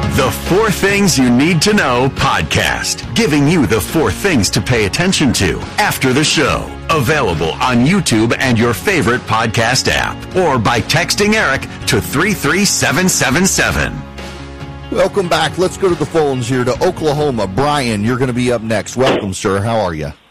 The 4 Things You Need to Know podcast, giving you the 4 things to pay attention to after the show. Available on YouTube and your favorite podcast app, or by texting Eric to 33777. Welcome back. Let's go to the phones here to Oklahoma. Brian, you're going to be up next. Welcome, sir. How are you?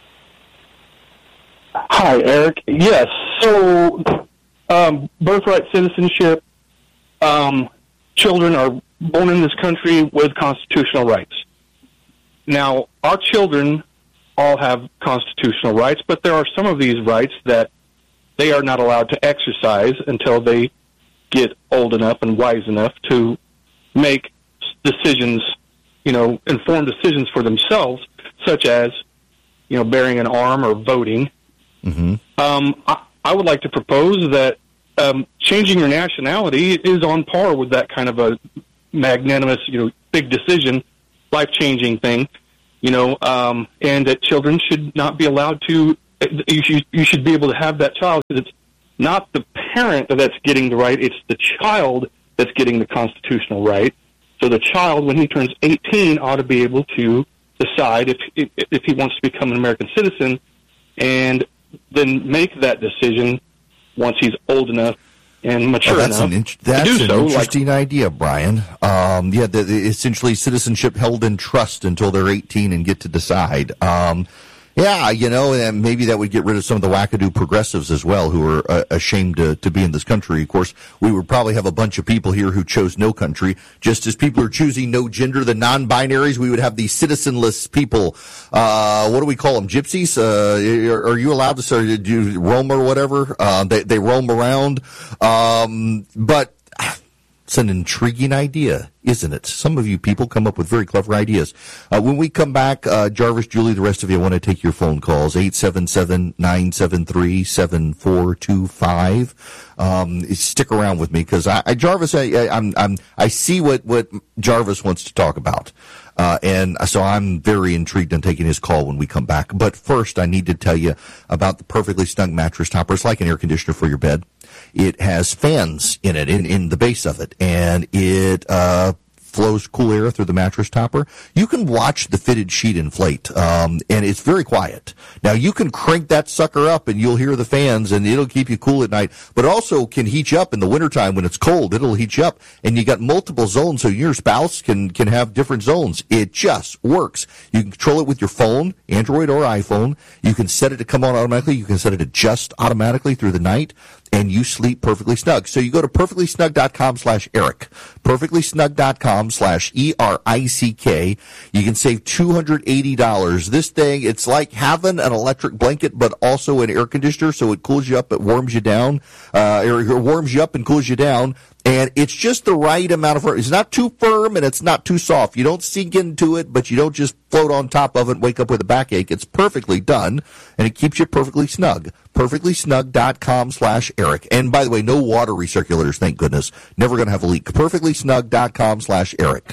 Hi, Eric. Yes. So, birthright citizenship, children are born in this country with constitutional rights. Now, our children all have constitutional rights, but there are some of these rights that they are not allowed to exercise until they get old enough and wise enough to make decisions, informed decisions for themselves, such as, bearing an arm or voting. Mm-hmm. I would like to propose that changing your nationality is on par with that kind of a magnanimous, big decision, life-changing thing, and that children should not be allowed to, you should be able to have that child, because it's not the parent that's getting the right, it's the child that's getting the constitutional right. So the child, when he turns 18, ought to be able to decide if he wants to become an American citizen, and then make that decision once he's old enough and mature enough to do so. That's an interesting idea, Brian. Essentially citizenship held in trust until they're 18 and get to decide. And maybe that would get rid of some of the wackadoo progressives as well, who are ashamed to be in this country. Of course, we would probably have a bunch of people here who chose no country. Just as people are choosing no gender, the non-binaries, we would have these citizenless people. What do we call them? Gypsies? Are you allowed to do roam or whatever? They roam around. But it's an intriguing idea, isn't it? Some of you people come up with very clever ideas. When we come back, Jarvis, Julie, the rest of you, I want to take your phone calls, 877-973-7425. Stick around with me, because Jarvis, I see what Jarvis wants to talk about. And so I'm very intrigued on taking his call when we come back. But first, I need to tell you about the Perfectly Snug mattress topper. It's like an air conditioner for your bed. It has fans in it, in the base of it, and it flows cool air through the mattress topper. You can watch the fitted sheet inflate, and it's very quiet. Now, you can crank that sucker up, and you'll hear the fans, and it'll keep you cool at night, but it also can heat you up in the wintertime when it's cold. It'll heat you up, and you got multiple zones, so your spouse can have different zones. It just works. You can control it with your phone, Android or iPhone. You can set it to come on automatically. You can set it to just automatically through the night, and you sleep perfectly snug. So you go to perfectlysnug.com/Eric, perfectlysnug.com/ERICK. You can save $280. This thing, it's like having an electric blanket, but also an air conditioner, so it cools you up, it warms you down, or warms you up and cools you down. And it's just the right amount of firm. It's not too firm and it's not too soft. You don't sink into it, but you don't just float on top of it and wake up with a backache. It's perfectly done, and it keeps you perfectly snug. Perfectlysnug.com/Eric. And by the way, no water recirculators, thank goodness. Never going to have a leak. Perfectlysnug.com/Eric.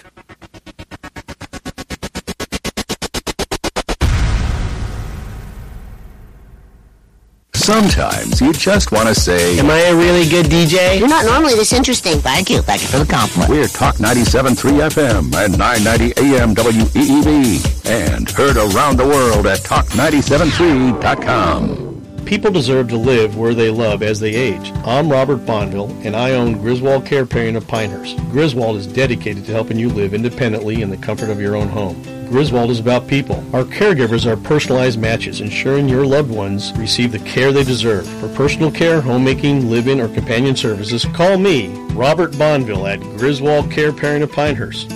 Sometimes you just want to say, am I a really good DJ? You're not normally this interesting. Thank you for the compliment. We're Talk 97.3 FM and 990 AM WEEB, and heard around the world at talk973.com. People deserve to live where they love as they age. I'm Robert Bonneville, and I own Griswold Care Paring of Pinehurst. Griswold is dedicated to helping you live independently in the comfort of your own home. Griswold is about people. Our caregivers are personalized matches, ensuring your loved ones receive the care they deserve. For personal care, homemaking, live-in, or companion services, call me, Robert Bonneville, at Griswold Care Paring of Pinehurst,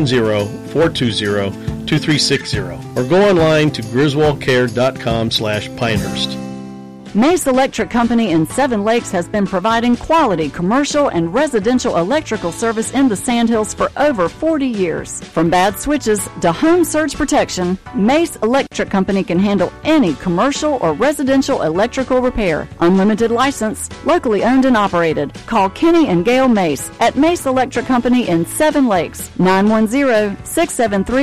910-420-2360, or go online to griswoldcare.com/Pinehurst. Mace Electric Company in Seven Lakes has been providing quality commercial and residential electrical service in the Sandhills for over 40 years. From bad switches to home surge protection, Mace Electric Company can handle any commercial or residential electrical repair. Unlimited license, locally owned and operated. Call Kenny and Gail Mace at Mace Electric Company in Seven Lakes,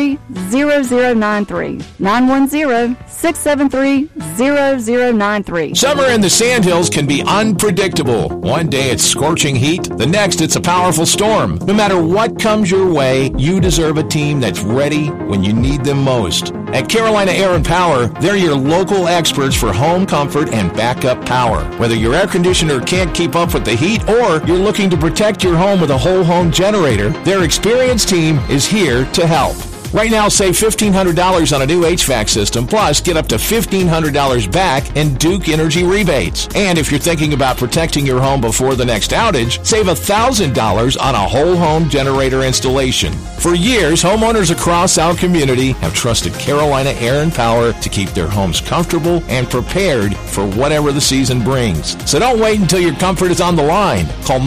910-673-0093. 910-673-0093. Summer in the Sandhills can be unpredictable. One day it's scorching heat, the next it's a powerful storm. No matter what comes your way, you deserve a team that's ready when you need them most. At Carolina Air and Power, they're your local experts for home comfort and backup power. Whether your air conditioner can't keep up with the heat or you're looking to protect your home with a whole home generator, their experienced team is here to help. Right now, save $1,500 on a new HVAC system, plus get up to $1,500 back in Duke Energy rebates. And if you're thinking about protecting your home before the next outage, save $1,000 on a whole home generator installation. For years, homeowners across our community have trusted Carolina Air and Power to keep their homes comfortable and prepared for whatever the season brings. So don't wait until your comfort is on the line. Call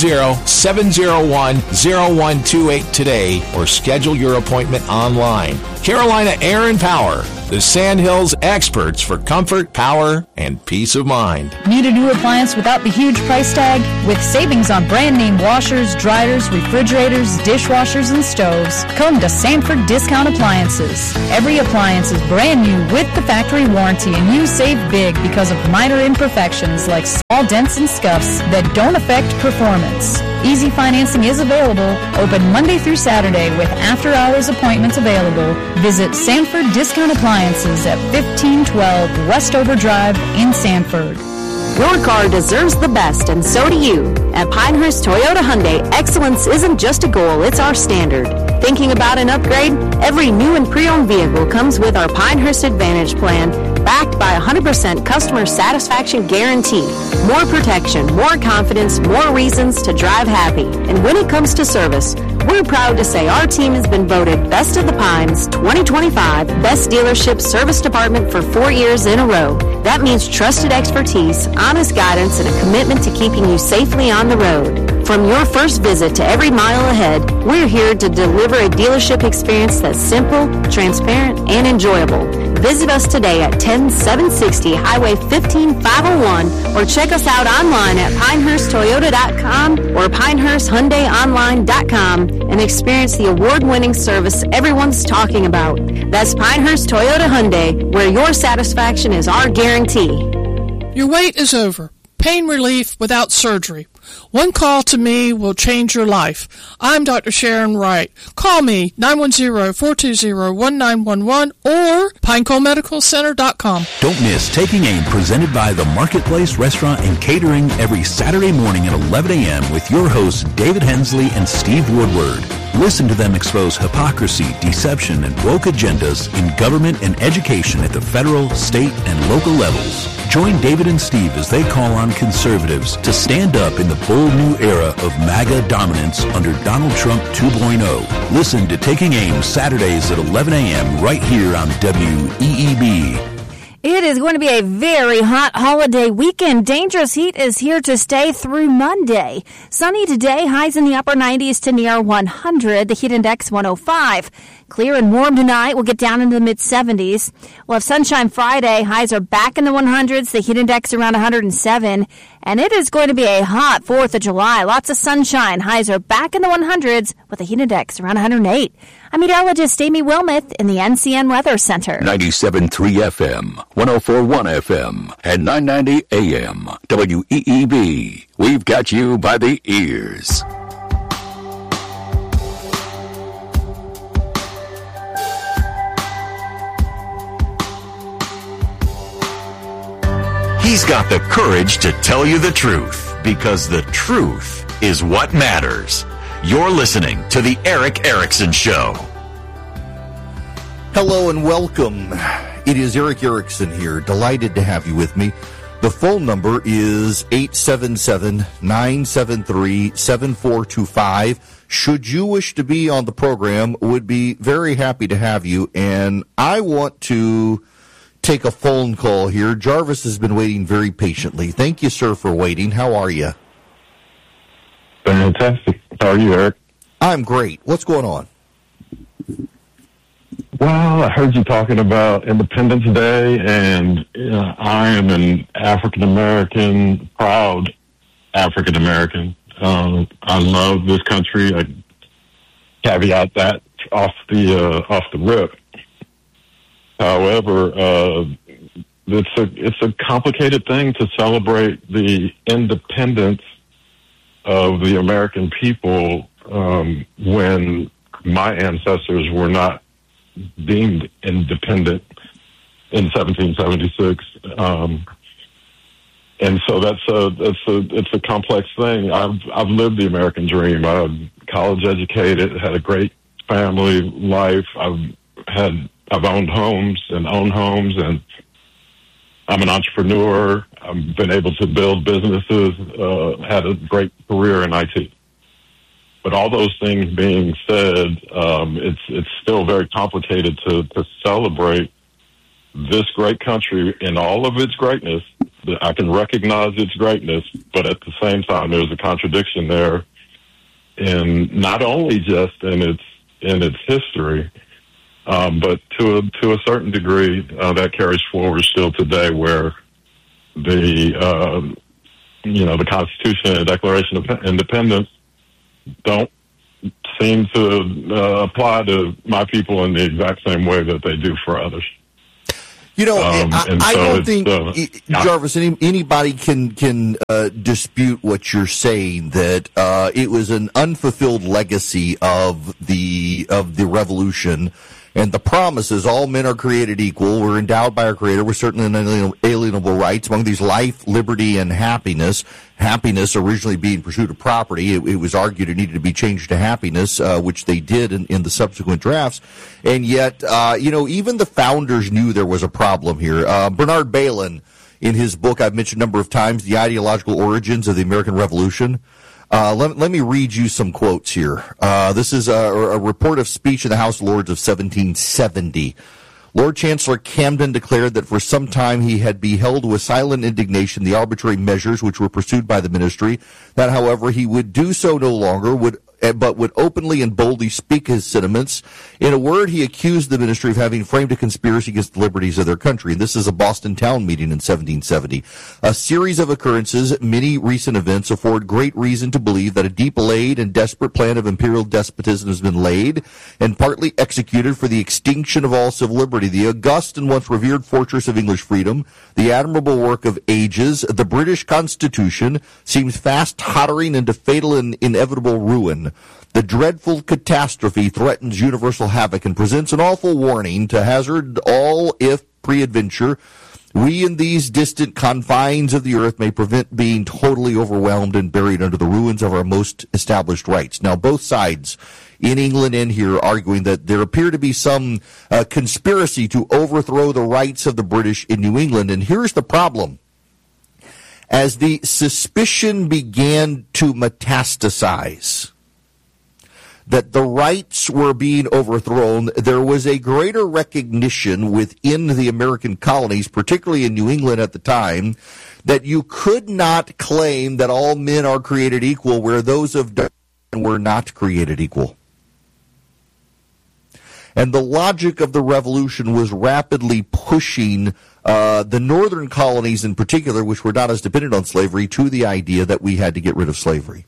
910-701-0128 today or schedule your appointment online. Carolina Air and Power, the Sandhills experts for comfort, power, and peace of mind. Need a new appliance without the huge price tag? With savings on brand name washers, dryers, refrigerators, dishwashers, and stoves, come to Sanford Discount Appliances. Every appliance is brand new with the factory warranty, and you save big because of minor imperfections like small dents and scuffs that don't affect performance. Easy financing is available, open Monday through Saturday with after-hours appointments available. Visit Sanford Discount Appliances at 1512 Westover Drive in Sanford. Your car deserves the best, and so do you. At Pinehurst Toyota Hyundai, excellence isn't just a goal, it's our standard. Thinking about an upgrade? Every new and pre-owned vehicle comes with our Pinehurst Advantage plan, backed by 100% customer satisfaction guarantee. More protection, more confidence, more reasons to drive happy. And when it comes to service, we're proud to say our team has been voted Best of the Pines 2025 Best Dealership Service Department for 4 years in a row. That means trusted expertise, honest guidance, and a commitment to keeping you safely on the road. From your first visit to every mile ahead, we're here to deliver a dealership experience that's simple, transparent, and enjoyable. Visit us today at 10760 Highway 15501 or check us out online at pinehursttoyota.com or pinehursthyundaiονline.com and experience the award-winning service everyone's talking about. That's Pinehurst Toyota Hyundai, where your satisfaction is our guarantee. Your wait is over. Pain relief without surgery. One call to me will change your life. I'm Dr. Sharon Wright. Call me 910-420-1911 or PinecoleMedicalCenter.com. Don't miss Taking Aim, presented by the Marketplace Restaurant and Catering, every Saturday morning at 11 a.m. with your hosts David Hensley and Steve Woodward. Listen to them expose hypocrisy, deception, and woke agendas in government and education at the federal, state, and local levels. Join David and Steve as they call on conservatives to stand up in the bold new era of MAGA dominance under Donald Trump 2.0. Listen to Taking Aim Saturdays at 11 a.m. right here on WEEB. It is going to be a very hot holiday weekend. Dangerous heat is here to stay through Monday. Sunny today, highs in the upper 90s to near 100. The heat index 105. Clear and warm tonight. We'll get down into the mid-70s. We'll have sunshine Friday. Highs are back in the 100s. The heat index around 107. And it is going to be a hot 4th of July. Lots of sunshine. Highs are back in the 100s with a heat index around 108. I'm meteorologist Amy Wilmoth in the NCN Weather Center. 97.3 FM, 104.1 FM, and 990 AM. WEEB. We've got you by the ears. He's got the courage to tell you the truth, because the truth is what matters. You're listening to The Eric Erickson Show. Hello and welcome. It is Eric Erickson here. Delighted to have you with me. The phone number is 877-973-7425. Should you wish to be on the program, would be very happy to have you. And I want to take a phone call here. Jarvis has been waiting very patiently. Thank you, sir, for waiting. How are you? Fantastic. How are you, Eric? I'm great. What's going on? Well, I heard you talking about Independence Day, and I am an African-American, proud African-American. I love this country. I caveat that off the rip. However, it's a complicated thing to celebrate the independence of the American people when my ancestors were not deemed independent in 1776. And so it's a complex thing. I've lived the American dream. I'm college educated, had a great family life. I've owned homes, and I'm an entrepreneur. I've been able to build businesses, had a great career in IT. But all those things being said, it's still very complicated to celebrate this great country in all of its greatness. I can recognize its greatness, but at the same time, there's a contradiction there, in not only just in its history, but to a certain degree, that carries forward still today, where the Constitution and Declaration of Independence don't seem to apply to my people in the exact same way that they do for others. I don't think, Jarvis, anybody can dispute what you're saying, that it was an unfulfilled legacy of the revolution, and the promise is all men are created equal. We're endowed by our Creator. We're certainly inalienable rights. Among these, life, liberty, and happiness. Happiness originally being pursuit of property. It was argued it needed to be changed to happiness, which they did in the subsequent drafts. And yet, even the founders knew there was a problem here. Bernard Bailyn, in his book I've mentioned a number of times, The Ideological Origins of the American Revolution, let me read you some quotes here. This is a report of speech in the House of Lords of 1770. Lord Chancellor Camden declared that for some time he had beheld with silent indignation the arbitrary measures which were pursued by the ministry, that, however, he would do so no longer, but would openly and boldly speak his sentiments. In a word, he accused the ministry of having framed a conspiracy against the liberties of their country. And this is a Boston town meeting in 1770. A series of occurrences, many recent events, afford great reason to believe that a deep-laid and desperate plan of imperial despotism has been laid and partly executed for the extinction of all civil liberty. The august and once revered fortress of English freedom, the admirable work of ages, the British Constitution, seems fast tottering into fatal and inevitable ruin. The dreadful catastrophe threatens universal havoc and presents an awful warning to hazard all if, peradventure, we in these distant confines of the earth may prevent being totally overwhelmed and buried under the ruins of our most established rights. Now, both sides in England and here arguing that there appear to be some conspiracy to overthrow the rights of the British in New England. And here's the problem. As the suspicion began to metastasize that the rights were being overthrown, there was a greater recognition within the American colonies, particularly in New England at the time, that you could not claim that all men are created equal where those of Darwin were not created equal. And the logic of the revolution was rapidly pushing the northern colonies in particular, which were not as dependent on slavery, to the idea that we had to get rid of slavery.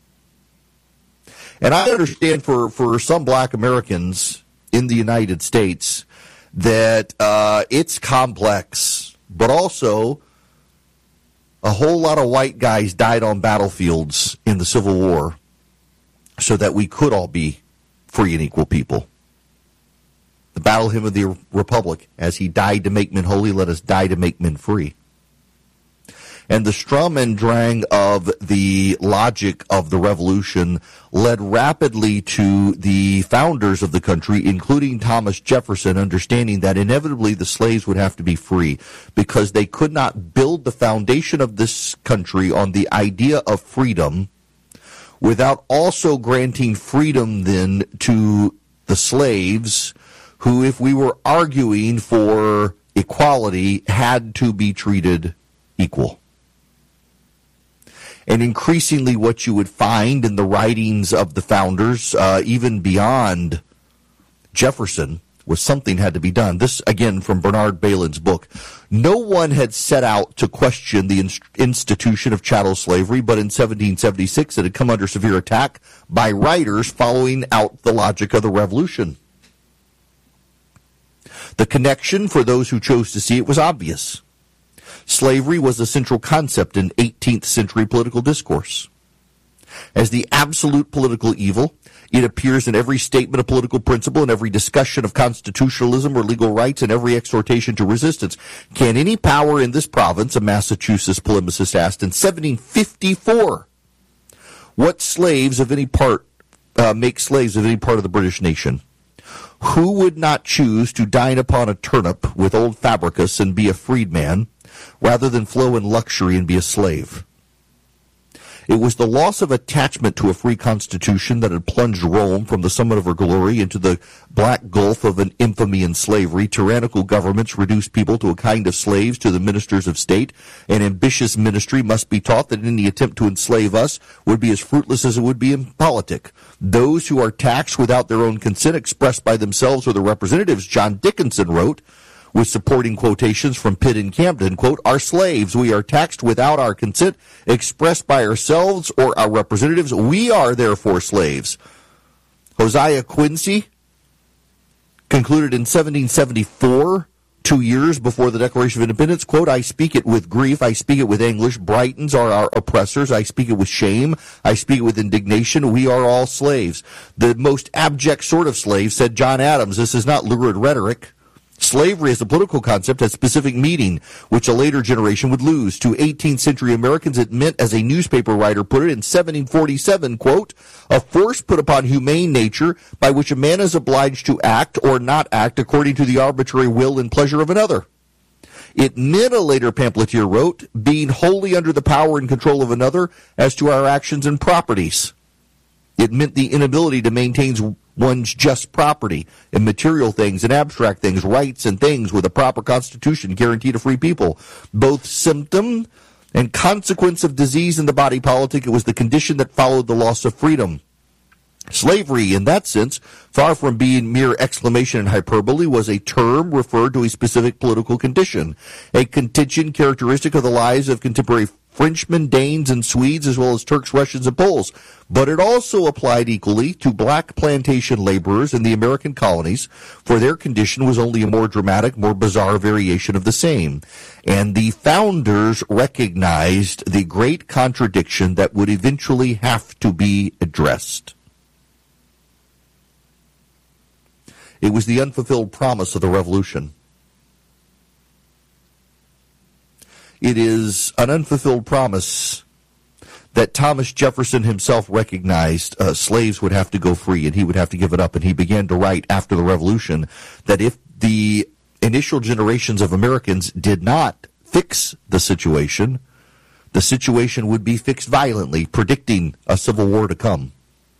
And I understand for some black Americans in the United States that it's complex, but also a whole lot of white guys died on battlefields in the Civil War so that we could all be free and equal people. The battle hymn of the Republic, as he died to make men holy, let us die to make men free. And the strum and drang of the logic of the revolution led rapidly to the founders of the country, including Thomas Jefferson, understanding that inevitably the slaves would have to be free because they could not build the foundation of this country on the idea of freedom without also granting freedom then to the slaves who, if we were arguing for equality, had to be treated equal. And increasingly what you would find in the writings of the founders, even beyond Jefferson, was something had to be done. This, again, from Bernard Bailyn's book. No one had set out to question the institution of chattel slavery, but in 1776 it had come under severe attack by writers following out the logic of the revolution. The connection, for those who chose to see it, was obvious. Slavery was a central concept in 18th century political discourse. As the absolute political evil, it appears in every statement of political principle, in every discussion of constitutionalism or legal rights, and every exhortation to resistance. Can any power in this province, a Massachusetts polemicist asked in 1754, what slaves of any part make slaves of any part of the British nation? Who would not choose to dine upon a turnip with old Fabricus and be a freedman, rather than flow in luxury and be a slave? It was the loss of attachment to a free constitution that had plunged Rome from the summit of her glory into the black gulf of an infamy and slavery. Tyrannical governments reduced people to a kind of slaves to the ministers of state. An ambitious ministry must be taught that any attempt to enslave us would be as fruitless as it would be impolitic. Those who are taxed without their own consent, expressed by themselves or their representatives, John Dickinson wrote, with supporting quotations from Pitt and Camden, quote, are slaves. We are taxed without our consent, expressed by ourselves or our representatives. We are therefore slaves. Josiah Quincy concluded in 1774, 2 years before the Declaration of Independence, quote, I speak it with grief, I speak it with anguish. Britons are our oppressors. I speak it with shame. I speak it with indignation. We are all slaves. The most abject sort of slave, said John Adams. This is not lurid rhetoric. Slavery as a political concept has specific meaning, which a later generation would lose. To 18th century Americans, it meant, as a newspaper writer put it in 1747, quote, a force put upon humane nature by which a man is obliged to act or not act according to the arbitrary will and pleasure of another. It meant, a later pamphleteer wrote, being wholly under the power and control of another as to our actions and properties. It meant the inability to maintain one's just property in material things and abstract things, rights and things with a proper constitution guaranteed to free people. Both symptom and consequence of disease in the body politic, it was the condition that followed the loss of freedom. Slavery, in that sense, far from being mere exclamation and hyperbole, was a term referred to a specific political condition, a contingent characteristic of the lives of contemporary Frenchmen, Danes, and Swedes, as well as Turks, Russians, and Poles. But it also applied equally to black plantation laborers in the American colonies, for their condition was only a more dramatic, more bizarre variation of the same. And the founders recognized the great contradiction that would eventually have to be addressed. It was the unfulfilled promise of the Revolution. It is an unfulfilled promise that Thomas Jefferson himself recognized slaves would have to go free and he would have to give it up. And he began to write after the Revolution that if the initial generations of Americans did not fix the situation would be fixed violently, predicting a civil war to come.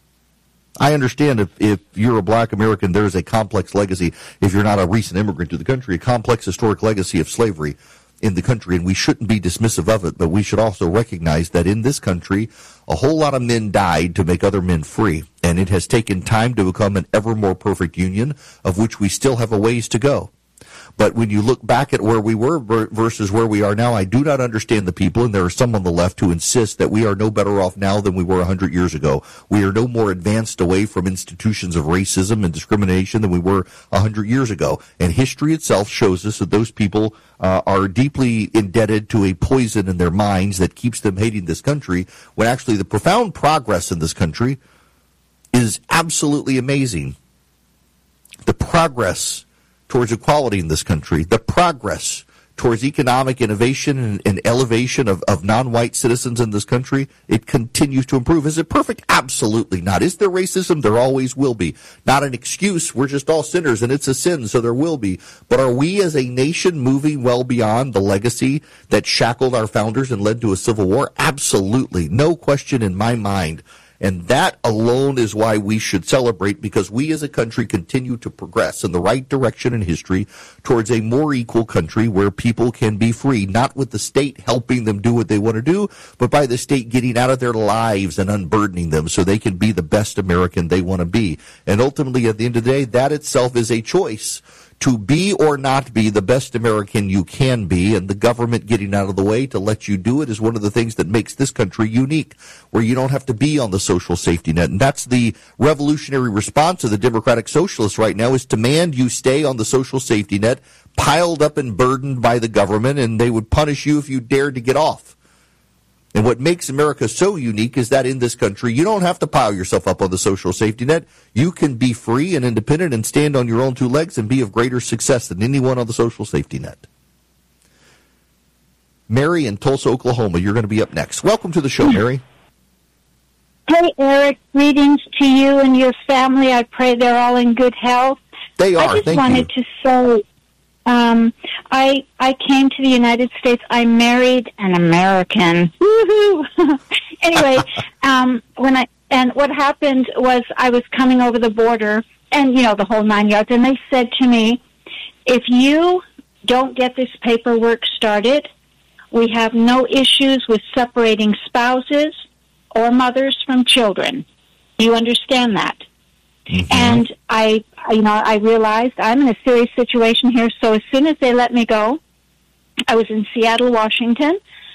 I understand if you're a black American, there is a complex legacy, if you're not a recent immigrant to the country, a complex historic legacy of slavery in the country, and we shouldn't be dismissive of it, but we should also recognize that in this country, a whole lot of men died to make other men free, and it has taken time to become an ever more perfect union, of which we still have a ways to go. But when you look back at where we were versus where we are now, I do not understand the people, and there are some on the left who insist that we are no better off now than we were 100 years ago. We are no more advanced away from institutions of racism and discrimination than we were 100 years ago. And history itself shows us that those people are deeply indebted to a poison in their minds that keeps them hating this country, when actually the profound progress in this country is absolutely amazing. The progress towards equality in this country, the progress towards economic innovation and elevation of non-white citizens in this country, it continues to improve. Is it perfect? Absolutely not. Is there racism? There always will be. Not an excuse. We're just all sinners and it's a sin, so there will be. But are we as a nation moving well beyond the legacy that shackled our founders and led to a civil war? Absolutely. No question in my mind. And that alone is why we should celebrate, because we as a country continue to progress in the right direction in history towards a more equal country where people can be free, not with the state helping them do what they want to do, but by the state getting out of their lives and unburdening them so they can be the best American they want to be. And ultimately, at the end of the day, that itself is a choice. To be or not be the best American you can be, and the government getting out of the way to let you do it is one of the things that makes this country unique, where you don't have to be on the social safety net. And that's the revolutionary response of the Democratic Socialists right now, is demand you stay on the social safety net, piled up and burdened by the government, and they would punish you if you dared to get off. And what makes America so unique is that in this country, you don't have to pile yourself up on the social safety net. You can be free and independent and stand on your own two legs and be of greater success than anyone on the social safety net. Mary in Tulsa, Oklahoma, you're going to be up next. Welcome to the show, Mary. Hey, Eric, greetings to you and your family. I pray they're all in good health. They are, I just thank wanted to say, I came to the United States. I married an American. Woohoo! Anyway, what happened was I was coming over the border, and, you know, the whole 9 yards, and they said to me, if you don't get this paperwork started, we have no issues with separating spouses or mothers from children. You understand that? Mm-hmm. And I realized I'm in a serious situation here. So as soon as they let me go, I was in Seattle, Washington.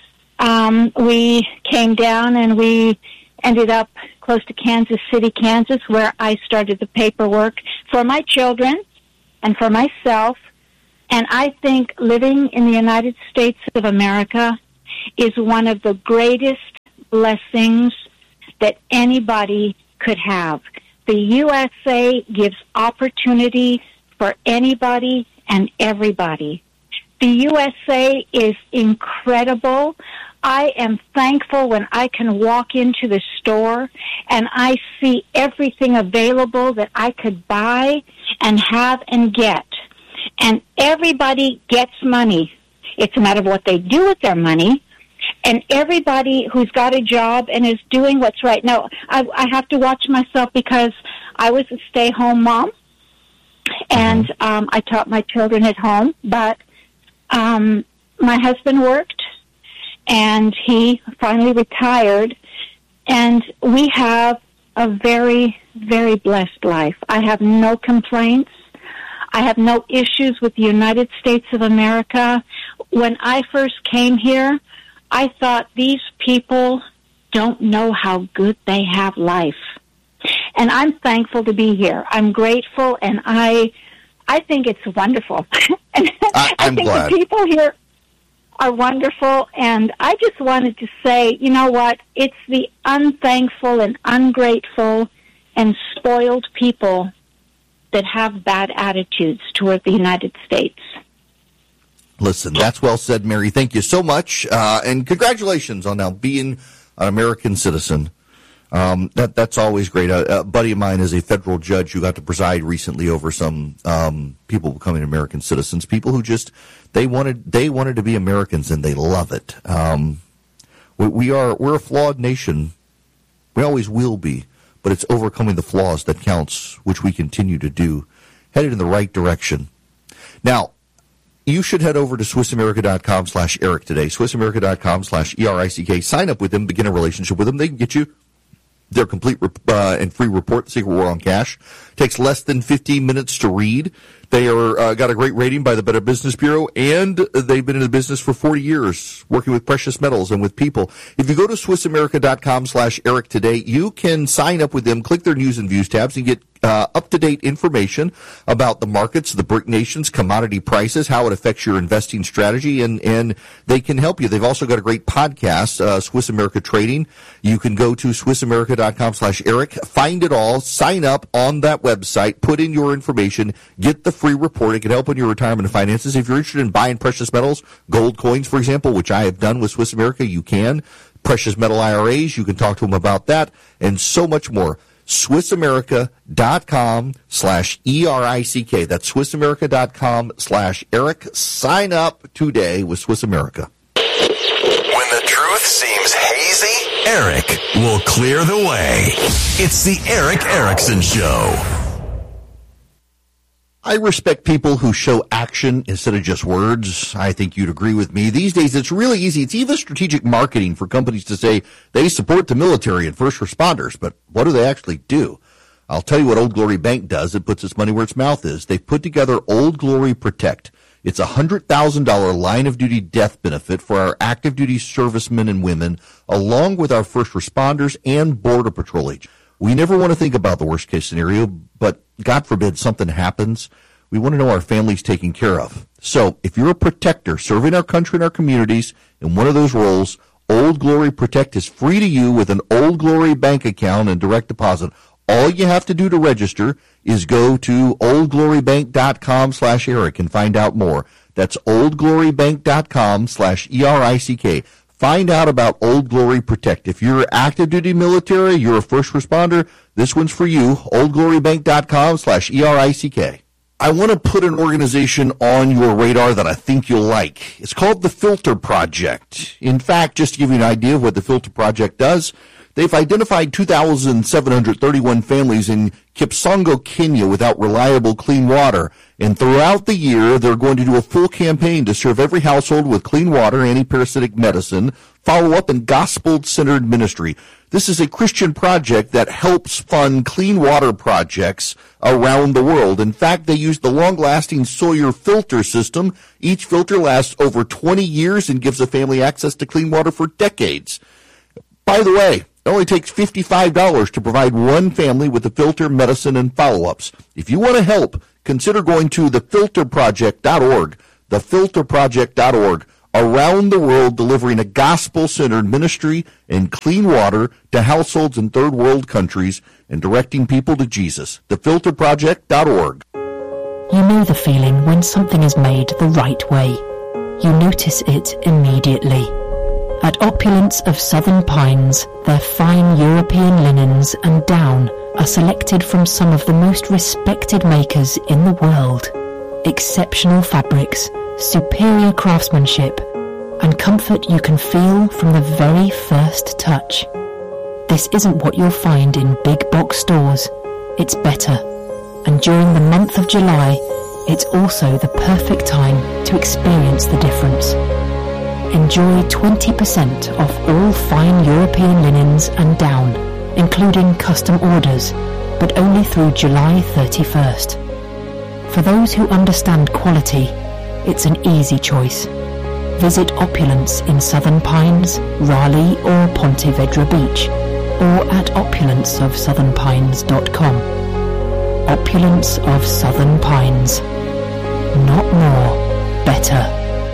We came down and we ended up close to Kansas City, Kansas, where I started the paperwork for my children and for myself. And I think living in the United States of America is one of the greatest blessings that anybody could have. The USA gives opportunity for anybody and everybody. The USA is incredible. I am thankful when I can walk into the store and I see everything available that I could buy and have and get. And everybody gets money. It's a matter of what they do with their money. And everybody who's got a job and is doing what's right. Now, I have to watch myself because I was a stay-home mom, and I taught my children at home. But my husband worked, and he finally retired, and we have a very, very blessed life. I have no complaints. I have no issues with the United States of America. When I first came here, I thought these people don't know how good they have life. And I'm thankful to be here. I'm grateful, and I think it's wonderful. And I think glad. The people here are wonderful, and I just wanted to say, you know what? It's the unthankful and ungrateful and spoiled people that have bad attitudes toward the United States. Listen, that's well said, Mary. Thank you so much, and congratulations on now being an American citizen. That's always great. A buddy of mine is a federal judge who got to preside recently over some people becoming American citizens. People who just they wanted to be Americans, and they love it. We're a flawed nation. We always will be, but it's overcoming the flaws that counts, which we continue to do, headed in the right direction. Now, you should head over to SwissAmerica.com/Eric today, SwissAmerica.com/ERICK. Sign up with them, begin a relationship with them. They can get you their complete and free report, The Secret War on Cash. Takes less than 15 minutes to read. They are got a great rating by the Better Business Bureau, and they've been in the business for 40 years, working with precious metals and with people. If you go to SwissAmerica.com/Eric today, you can sign up with them, click their News and Views tabs, and get up-to-date information about the markets, the BRIC nations, commodity prices, how it affects your investing strategy, and they can help you. They've also got a great podcast, Swiss America Trading. You can go to SwissAmerica.com/Eric, find it all, sign up on that website, put in your information, get the free report. It can help in your retirement and finances. If you're interested in buying precious metals, gold coins, for example, which I have done with Swiss America, you can. Precious metal IRAs, you can talk to them about that, and so much more. SwissAmerica.com/ERICK. That's SwissAmerica.com/Eric. Sign up today with Swiss America. When the truth seems hazy, Eric will clear the way. It's the Eric Erickson Show. I respect people who show action instead of just words. I think you'd agree with me. These days, it's really easy. It's even strategic marketing for companies to say they support the military and first responders, but what do they actually do? I'll tell you what Old Glory Bank does. It puts its money where its mouth is. They've put together Old Glory Protect. It's a $100,000 line-of-duty death benefit for our active-duty servicemen and women, along with our first responders and Border Patrol agents. We never want to think about the worst-case scenario, but God forbid something happens. We want to know our family's taken care of. So if you're a protector serving our country and our communities in one of those roles, Old Glory Protect is free to you with an Old Glory bank account and direct deposit. All you have to do to register is go to oldglorybank.com/Eric and find out more. That's oldglorybank.com/ERICK. Find out about Old Glory Protect. If you're active duty military, you're a first responder, this one's for you. oldglorybank.com/ERICK. I want to put an organization on your radar that I think you'll like. It's called the Filter Project. In fact, just to give you an idea of what the Filter Project does, they've identified 2,731 families in Kipsongo, Kenya without reliable clean water. And throughout the year, they're going to do a full campaign to serve every household with clean water, anti-parasitic medicine, follow-up, and gospel-centered ministry. This is a Christian project that helps fund clean water projects around the world. In fact, they use the long-lasting Sawyer filter system. Each filter lasts over 20 years and gives a family access to clean water for decades. By the way, it only takes $55 to provide one family with the filter, medicine, and follow-ups. If you want to help, consider going to thefilterproject.org, thefilterproject.org, around the world delivering a gospel-centered ministry and clean water to households in third world countries and directing people to Jesus. Thefilterproject.org. You know the feeling when something is made the right way. You notice it immediately. At Opulence of Southern Pines, their fine European linens and down are selected from some of the most respected makers in the world. Exceptional fabrics, superior craftsmanship, and comfort you can feel from the very first touch. This isn't what you'll find in big box stores. It's better. And during the month of July, it's also the perfect time to experience the difference. Enjoy 20% off all fine European linens and down, including custom orders, but only through July 31st. For those who understand quality, it's an easy choice. Visit Opulence in Southern Pines, Raleigh or Ponte Vedra Beach, or at opulenceofsouthernpines.com. Opulence of Southern Pines. Not more, better.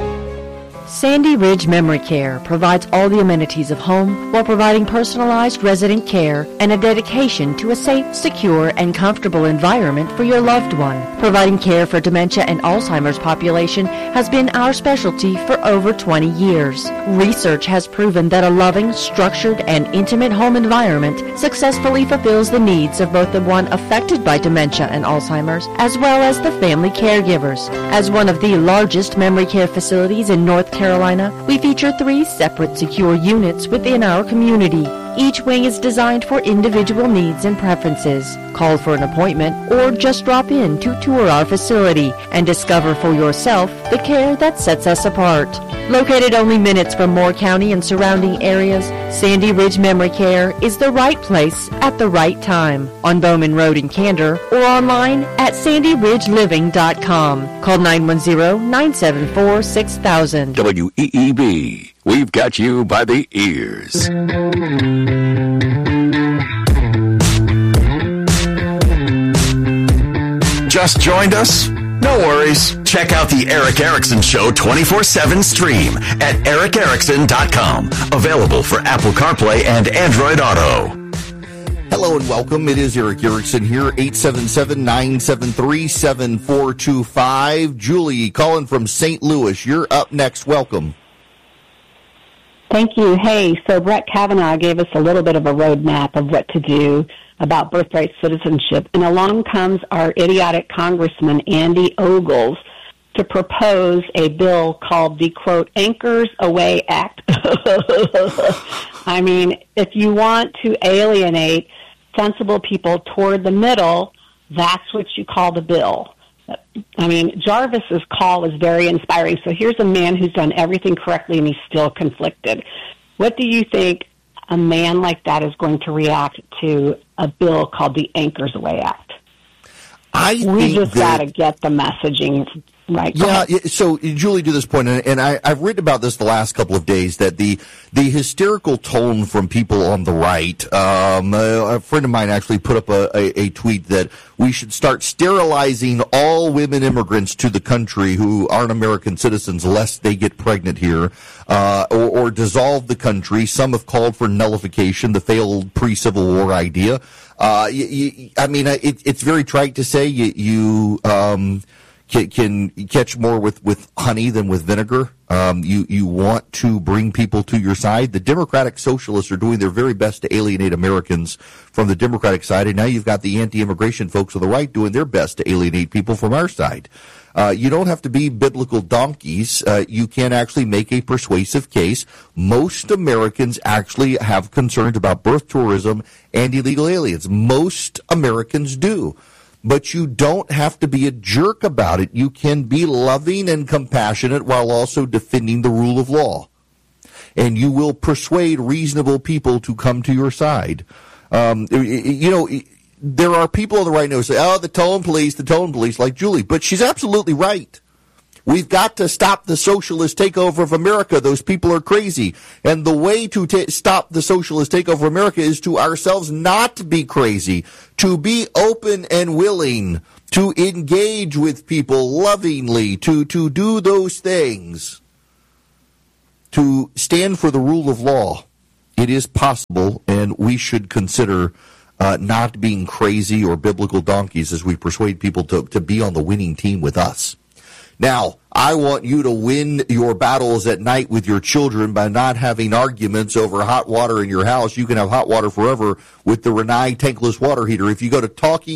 Sandy Ridge Memory Care provides all the amenities of home while providing personalized resident care and a dedication to a safe, secure, and comfortable environment for your loved one. Providing care for dementia and Alzheimer's population has been our specialty for over 20 years. Research has proven that a loving, structured, and intimate home environment successfully fulfills the needs of both the one affected by dementia and Alzheimer's as well as the family caregivers. As one of the largest memory care facilities in North Carolina, we feature 3 separate secure units within our community. Each wing is designed for individual needs and preferences. Call for an appointment or just drop in to tour our facility and discover for yourself the care that sets us apart. Located only minutes from Moore County and surrounding areas, Sandy Ridge Memory Care is the right place at the right time. On Bowman Road in Candor or online at sandyridgeliving.com. Call 910-974-6000. WEEB. We've got you by the ears. Just joined us? No worries. Check out the Eric Erickson Show 24/7 stream at ericerickson.com. Available for Apple CarPlay and Android Auto. Hello and welcome. It is Eric Erickson here, 877-973-7425. Julie calling from St. Louis. You're up next. Welcome. Thank you. Hey, so Brett Kavanaugh gave us a little bit of a roadmap of what to do about birthright citizenship, and along comes our idiotic Congressman Andy Ogles to propose a bill called the, quote, Anchors Away Act. I mean, if you want to alienate sensible people toward the middle, that's what you call the bill. I mean, Jarvis's call is very inspiring. So here's a man who's done everything correctly and he's still conflicted. What do you think a man like that is going to react to a bill called the Anchors Away Act? We just got to get the messaging Right. Yeah. So, Julie, to this point, and I've written about this the last couple of days, that the hysterical tone from people on the right. A friend of mine actually put up a tweet that we should start sterilizing all women immigrants to the country who aren't American citizens, lest they get pregnant here, or dissolve the country. Some have called for nullification, the failed pre-Civil War idea. It's very trite to say you can catch more with honey than with vinegar. You want to bring people to your side. The Democratic Socialists are doing their very best to alienate Americans from the Democratic side, and now you've got the anti-immigration folks on the right doing their best to alienate people from our side. You don't have to be biblical donkeys. You can actually make a persuasive case. Most Americans actually have concerns about birth tourism and illegal aliens. Most Americans do. But you don't have to be a jerk about it. You can be loving and compassionate while also defending the rule of law. And you will persuade reasonable people to come to your side. There are people on the right now who say, the tone police, like Julie. But she's absolutely right. We've got to stop the socialist takeover of America. Those people are crazy. And the way to stop the socialist takeover of America is to ourselves not be crazy, to be open and willing, to engage with people lovingly, to do those things, to stand for the rule of law. It is possible, and we should consider not being crazy or biblical donkeys as we persuade people to be on the winning team with us. Now, I want you to win your battles at night with your children by not having arguments over hot water in your house. You can have hot water forever with the Rinnai tankless water heater. If you go to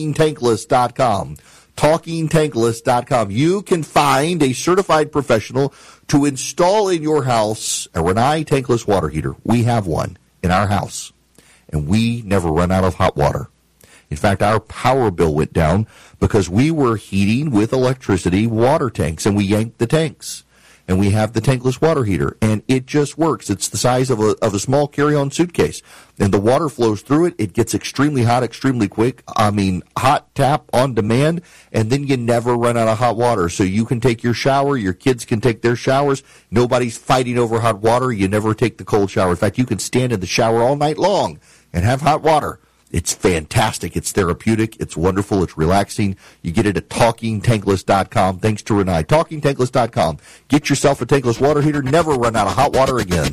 TalkingTankless.com, you can find a certified professional to install in your house a Rinnai tankless water heater. We have one in our house, and we never run out of hot water. In fact, our power bill went down because we were heating with electricity water tanks, and we yanked the tanks. And we have the tankless water heater, and it just works. It's the size of a small carry-on suitcase. And the water flows through it. It gets extremely hot, extremely quick. Hot tap on demand, and then you never run out of hot water. So you can take your shower. Your kids can take their showers. Nobody's fighting over hot water. You never take the cold shower. In fact, you can stand in the shower all night long and have hot water. It's fantastic. It's therapeutic. It's wonderful. It's relaxing. You get it at TalkingTankless.com. Thanks to Rinnai. TalkingTankless.com. Get yourself a tankless water heater. Never run out of hot water again.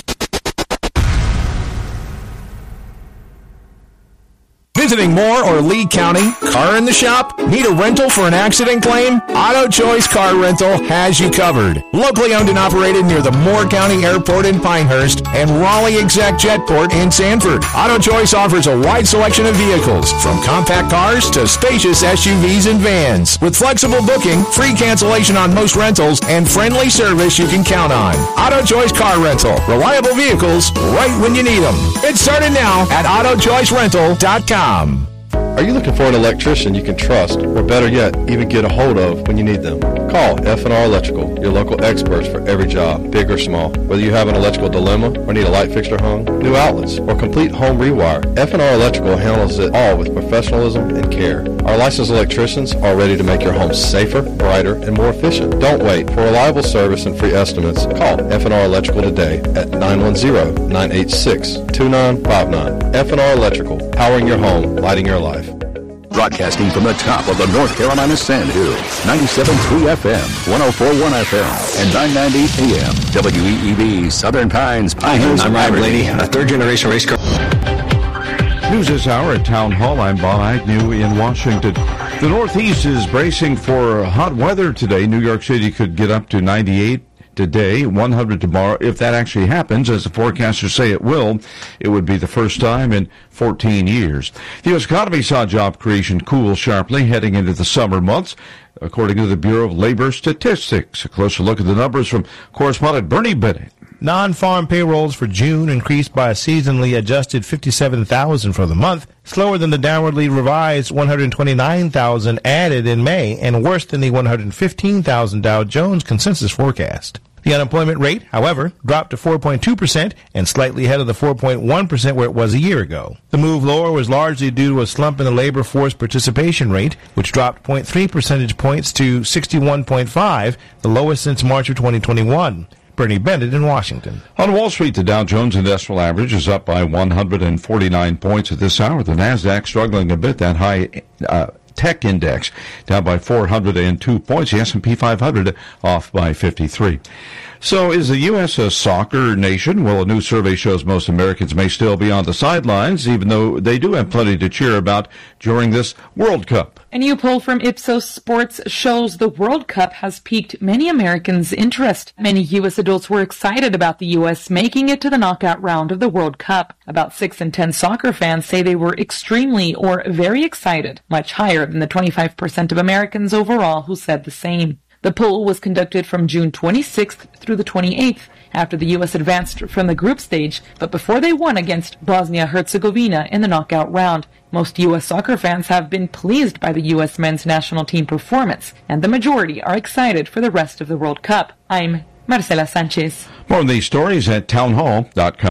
Visiting Moore or Lee County? Car in the shop? Need a rental for an accident claim? Auto Choice Car Rental has you covered. Locally owned and operated near the Moore County Airport in Pinehurst and Raleigh Exec Jetport in Sanford. Auto Choice offers a wide selection of vehicles, from compact cars to spacious SUVs and vans. With flexible booking, free cancellation on most rentals, and friendly service you can count on. Auto Choice Car Rental. Reliable vehicles right when you need them. Get started now at AutoChoiceRental.com. Are you looking for an electrician you can trust, or better yet, even get a hold of when you need them? Call F&R Electrical, your local experts for every job, big or small. Whether you have an electrical dilemma or need a light fixture hung, new outlets, or complete home rewire, F&R Electrical handles it all with professionalism and care. Our licensed electricians are ready to make your home safer, brighter, and more efficient. Don't wait. For reliable service and free estimates, call F&R Electrical today at 910-986-2959. F&R Electrical, powering your home, lighting your life. Broadcasting from the top of the North Carolina Sand Hills, 97.3 FM, 104.1 FM, and 990 AM, WEEB, Southern Pines, Pinehurst. I'm Ryan Blaney, a third-generation race car. News this hour at Town Hall. I'm Bob Agnew in Washington. The Northeast is bracing for hot weather today. New York City could get up to 98 today, 100 tomorrow. If that actually happens, as the forecasters say it will, it would be the first time in 14 years. The U.S. economy saw job creation cool sharply heading into the summer months, according to the Bureau of Labor Statistics. A closer look at the numbers from correspondent Bernie Bennett. Non-farm payrolls for June increased by a seasonally adjusted 57,000 for the month, slower than the downwardly revised 129,000 added in May, and worse than the 115,000 Dow Jones consensus forecast. The unemployment rate, however, dropped to 4.2% and slightly ahead of the 4.1% where it was a year ago. The move lower was largely due to a slump in the labor force participation rate, which dropped 0.3 percentage points to 61.5, the lowest since March of 2021. Bernie Bennett in Washington. On Wall Street, the Dow Jones Industrial Average is up by 149 points at this hour. The Nasdaq struggling a bit. That high tech index down by 402 points. The S&P 500 off by 53. So is the U.S. a soccer nation? Well, a new survey shows most Americans may still be on the sidelines, even though they do have plenty to cheer about during this World Cup. A new poll from Ipsos Sports shows the World Cup has piqued many Americans' interest. Many U.S. adults were excited about the U.S. making it to the knockout round of the World Cup. About 6 in 10 soccer fans say they were extremely or very excited, much higher than the 25% of Americans overall who said the same. The poll was conducted from June 26th through the 28th, after the U.S. advanced from the group stage, but before they won against Bosnia-Herzegovina in the knockout round. Most U.S. soccer fans have been pleased by the U.S. men's national team performance, and the majority are excited for the rest of the World Cup. I'm Marcela Sanchez. More on these stories at townhall.com.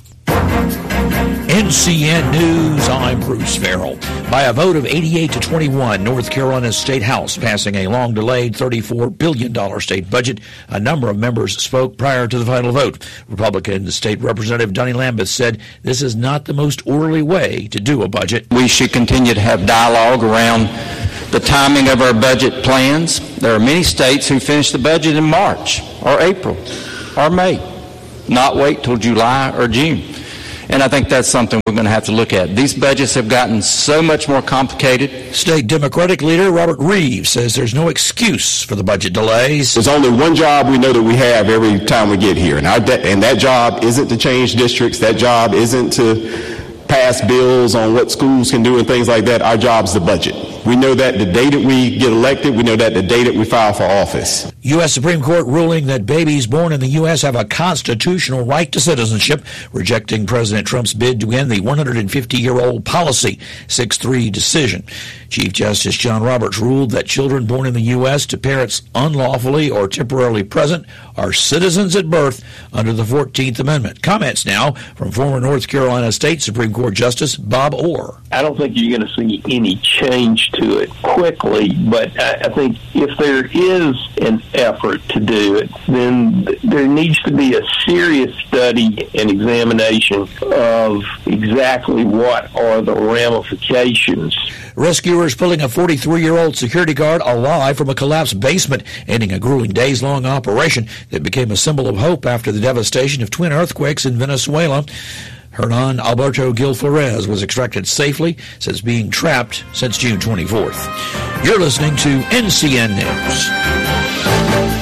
NCN News, I'm Bruce Farrell. By a vote of 88 to 21, North Carolina's State House passing a long-delayed $34 billion state budget. A number of members spoke prior to the final vote. Republican State Representative Donnie Lambeth said this is not the most orderly way to do a budget. We should continue to have dialogue around the timing of our budget plans. There are many states who finish the budget in March or April or May, not wait till July or June. And I think that's something we're going to have to look at. These budgets have gotten so much more complicated. State Democratic leader Robert Reeves says there's no excuse for the budget delays. There's only one job we know that we have every time we get here, and that job isn't to change districts. That job isn't to pass bills on what schools can do and things like that. Our job is the budget. We know that the day that we get elected, we know that the day that we file for office. U.S. Supreme Court ruling that babies born in the U.S. have a constitutional right to citizenship, rejecting President Trump's bid to end the 150-year-old policy. 6-3 decision. Chief Justice John Roberts ruled that children born in the U.S. to parents unlawfully or temporarily present are citizens at birth under the 14th Amendment. Comments now from former North Carolina State Supreme Court Justice Bob Orr. I don't think you're going to see any change to it quickly, but I think if there is an effort to do it, then there needs to be a serious study and examination of exactly what are the ramifications. Rescuers pulling a 43-year-old security guard alive from a collapsed basement, ending a grueling days-long operation that became a symbol of hope after the devastation of twin earthquakes in Venezuela. Hernan Alberto Gil Flores was extracted safely since being trapped since June 24th. You're listening to NCN News.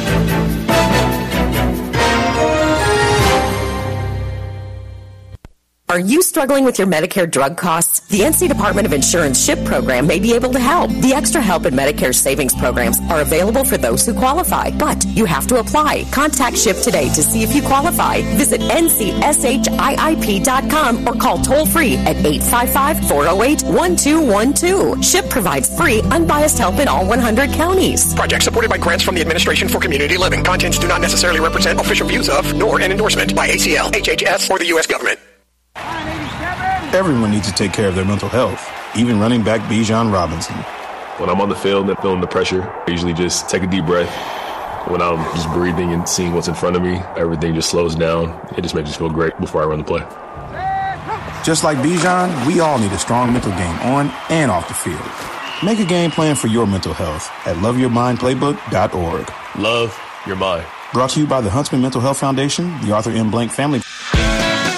Are you struggling with your Medicare drug costs? The NC Department of Insurance SHIP program may be able to help. The Extra Help and Medicare savings programs are available for those who qualify, but you have to apply. Contact SHIP today to see if you qualify. Visit ncshiip.com or call toll-free at 855-408-1212. SHIP provides free, unbiased help in all 100 counties. Project supported by grants from the Administration for Community Living. Contents do not necessarily represent official views of, nor an endorsement by ACL, HHS, or the U.S. government. Everyone needs to take care of their mental health, even running back Bijan Robinson. When I'm on the field and feeling the pressure, I usually just take a deep breath. When I'm just breathing and seeing what's in front of me, everything just slows down. It just makes me feel great before I run the play. Just like Bijan, we all need a strong mental game on and off the field. Make a game plan for your mental health at loveyourmindplaybook.org. Love your mind. Brought to you by the Huntsman Mental Health Foundation, the Arthur M. Blank Family.